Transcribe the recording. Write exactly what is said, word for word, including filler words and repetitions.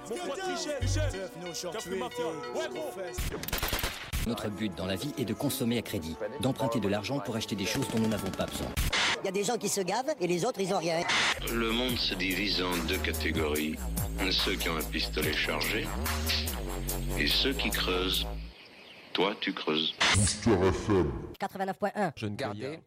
Notre but dans la vie est de consommer à crédit, d'emprunter de l'argent pour acheter des choses dont nous n'avons pas besoin. Il y a des gens qui se gavent et les autres ils ont rien. Le monde se divise en deux catégories. Ceux qui ont un pistolet chargé et ceux qui creusent. Toi, tu creuses. quatre-vingt-neuf point un. Jeune Gardez